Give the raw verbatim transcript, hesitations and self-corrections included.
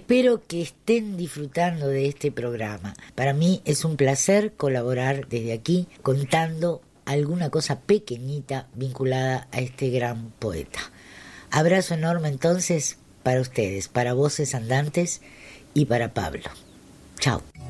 espero que estén disfrutando de este programa. Para mí es un placer colaborar desde aquí contando alguna cosa pequeñita vinculada a este gran poeta. Abrazo enorme entonces para ustedes, para Voces Andantes y para Pablo. Chao.